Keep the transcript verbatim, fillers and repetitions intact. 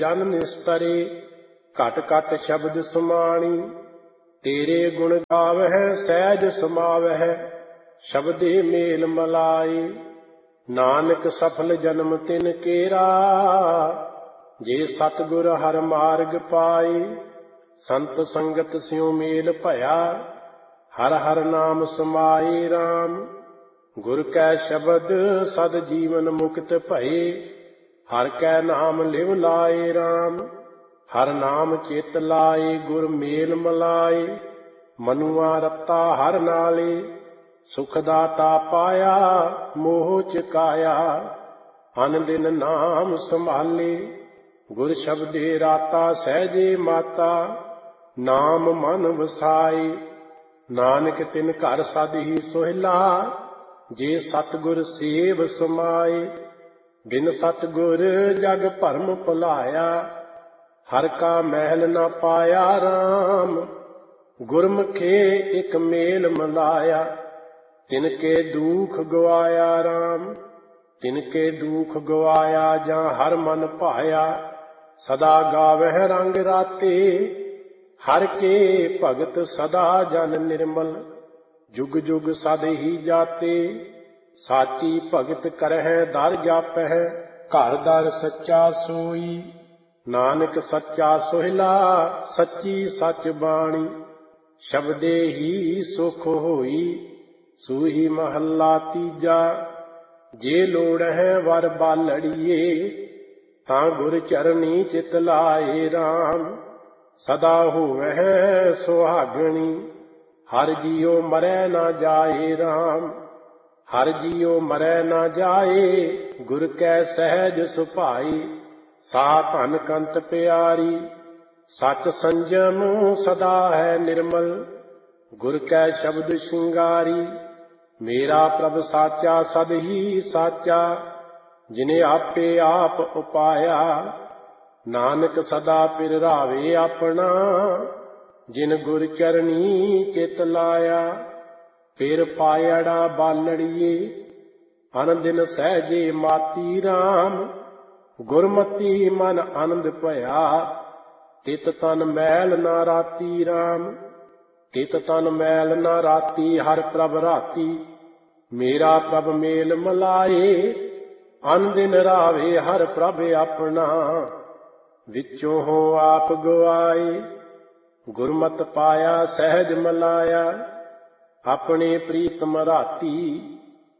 ਜਨ ਨਿਸਤਰੇ ਘਟ ਘਟ ਸ਼ਬਦ ਸੁਮਾਣੀ। ਤੇਰੇ ਗੁਣ ਗਾਵਹਿ ਸਹਿਜ ਸਮਾਵਹਿ ਸ਼ਬਦੇ ਮੇਲ ਮਲਾਈ। ਨਾਨਕ ਸਫਲ ਜਨਮ ਤਿਨ ਕੇਰਾ ਜੇ ਸਤਿਗੁਰ ਹਰ ਮਾਰਗ ਪਾਈ। ਸੰਤ ਸੰਗਤ ਸਿਉ ਮੇਲ ਭਇਆ ਹਰ ਹਰ ਨਾਮ ਸਮਾਈ ਰਾਮ। ਗੁਰ ਕੈ ਸ਼ਬਦ ਸਦ ਜੀਵਨ ਮੁਕਤ ਭਏ ਹਰ ਕੈ ਨਾਮ ਲਿਵ ਲਾਏ ਰਾਮ। ਹਰ ਨਾਮ ਚਿਤ ਲਾਏ ਗੁਰ ਮੇਲ ਮਲਾਏ ਮਨੁਆ ਰਤਾ ਹਰ ਨਾਲੇ। ਸੁਖ ਦਾਤਾ ਪਾਇਆ ਮੋਹ ਚੁਕਾਇਆ ਅਨ ਦਿਨ ਨਾਮ ਸੰਭਾਲੇ। ਗੁਰ ਸ਼ਬਦੇ ਰਾਤਾ ਸਹਿਜੇ ਮਾਤਾ ਨਾਮ ਮਨ ਵਸਾਈ। ਨਾਨਕ ਤਿਨ ਘਰ ਸਦ ਹੀ ਸੋਹਿਲਾ ਜੇ ਸਤਿਗੁਰ ਸੇਵ ਸਮਾਏ। ਬਿਨ ਸਤਿਗੁਰ ਜਗ ਭਰਮ ਭੁਲਾਇਆ ਹਰ ਕਾ ਮਹਿਲ ਨਾ ਪਾਇਆ ਰਾਮ। ਗੁਰਮੁਖੇ ਇਕ ਮੇਲ ਮਿਲਾਇਆ ਤਿਨ ਕੇ ਦੁਖ ਗਵਾਇਆ ਰਾਮ। ਤਿਨ ਕੇ ਦੁਖ ਗਵਾਇਆ ਜਾਂ ਹਰ ਮਨ ਭਾਇਆ ਸਦਾ ਗਾਵਹਿ ਰੰਗ ਰਾਤੇ। ਹਰ ਕੇ ਭਗਤ ਸਦਾ ਜਨ ਨਿਰਮਲ ਜੁਗ ਜੁਗ ਸਦ ਹੀ ਜਾਤੇ। ਸਾਚੀ ਭਗਤ ਕਰਹਿ ਦਰ ਜਾਪਹਿ ਘਰ ਦਰ ਸੱਚਾ ਸੋਈ। ਨਾਨਕ ਸੱਚਾ ਸੋਹਿਲਾ ਸੱਚੀ ਸੱਚ ਬਾਣੀ। ਸ਼ਬਦੇ ਹੀ ਸੁਖ ਹੋਈ ਸੂਹੀ ਮਹੱਲਾ ਤੀਜਾ। ਜੇ ਲੋੜ ਹੈ ਵਰ ਬਾਲੜੀਏ ਤਾਂ ਗੁਰ ਚਰਨੀ ਚਿਤ ਲਾਏ ਰਾਮ। ਸਦਾ ਹੋਵਹਿ ਸੁਹਾਗਣੀ ਹਰ ਜੀਉ ਮਰੈ ਨਾ ਜਾਏ ਰਾਮ। ਹਰ ਜੀਉ ਮਰੈ ਨਾ ਜਾਏ ਗੁਰ ਕੈ ਸਹਿਜ ਸੁਭਾਈ। ਸਾ ਧਨ ਕੰਤ ਪਿਆਰੀ ਸਚ ਸੰਜਮ ਸਦਾ ਹੈ ਨਿਰਮਲ ਗੁਰ ਕੈ ਸ਼ਬਦ ਸ਼ਿੰਗਾਰੀ। ਮੇਰਾ ਪ੍ਰਭ ਸਾਚਾ ਸਦ ਹੀ ਸਾਚਾ ਜਿਨੇ ਆਪੇ ਆਪ ਉਪਾਇਆ। ਨਾਨਕ ਸਦਾ ਪਿਰ ਰਾਵੇ ਆਪਣਾ ਜਿਨ ਗੁਰ ਚਰਨੀ ਚਿਤ ਲਾਇਆ। ਫਿਰ ਪਾਇੜਾ ਬਾਲੜੀਏ ਅਨ ਦਿਨ ਸਹਿਜੇ ਮਾਤੀ ਰਾਮ। ਗੁਰਮਤੀ ਮਨ ਆਨੰਦ ਭਇਆ ਤਿਤ ਤਨ ਮੈਲ ਨਾ ਰਾਤੀ ਰਾਮ। ਤਿਤ ਤਨ ਮੈਲ ਨਾ ਰਾਤੀ ਹਰ ਪ੍ਰਭ ਰਾਤੀ। ਮੇਰਾ ਪ੍ਰਭ ਮੇਲ ਮਲਾਏ ਅਨ ਦਿਨ ਰਾਵੇ ਹਰ ਪ੍ਰਭ ਆਪਣਾ। ਵਿੱਚੋਂ ਹੋ ਆਪ ਗਵਾਏ ਗੁਰਮਤਿ ਪਾਇਆ ਸਹਿਜ ਮਲਾਇਆ। ਆਪਣੇ ਪ੍ਰੀਤਮ ਰਾਤੀ